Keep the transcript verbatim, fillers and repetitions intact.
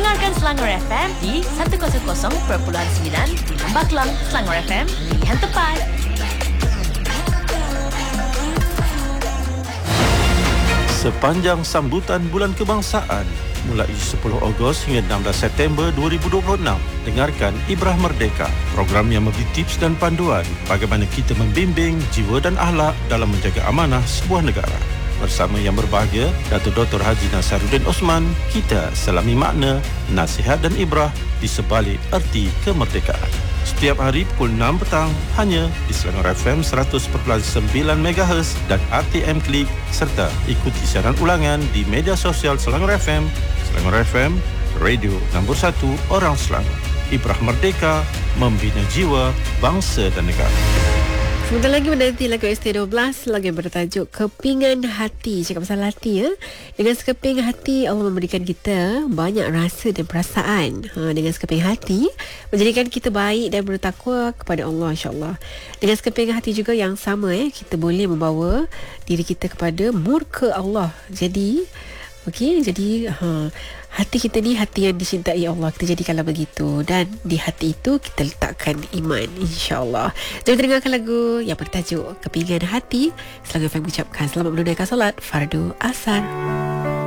Dengarkan Selangor F M di seratus perpuluhan sembilan di Lembah Kelang. Selangor F M, pilihan tepat. Sepanjang sambutan Bulan Kebangsaan mulai sepuluh Ogos hingga enam belas September dua ribu dua puluh enam, dengarkan Ibrah Merdeka, program yang memberi tips dan panduan bagaimana kita membimbing jiwa dan akhlak dalam menjaga amanah sebuah negara. Bersama yang berbahagia, Datuk Doktor Haji Nasaruddin Osman, kita selami makna, nasihat dan ibrah di sebalik erti kemerdekaan. Setiap hari pukul enam petang hanya di Selangor F M seratus perpuluhan sembilan megahertz dan R T M Klik, serta ikuti siaran ulangan di media sosial Selangor F M. Selangor F M, radio nombor satu orang Selangor. Ibrah Merdeka, membina jiwa, bangsa dan negara. Sebentar lagi menanti lagu S T dua belas, lagu yang bertajuk Kepingan Hati. Cakap pasal hati ya. Dengan sekeping hati Allah memberikan kita banyak rasa dan perasaan. Ha, dengan sekeping hati menjadikan kita baik dan bertakwa kepada Allah, insya-Allah. Dengan sekeping hati juga yang sama eh kita boleh membawa diri kita kepada murka Allah. Jadi okey, jadi ha, hati kita ni hati yang dicintai Allah. Kita jadikanlah begitu. Dan di hati itu kita letakkan iman, insya-Allah. Jom dengarkan lagu yang bertajuk Kepingan Hati. Selangor F M mengucapkan selamat menunaikan solat fardu asar.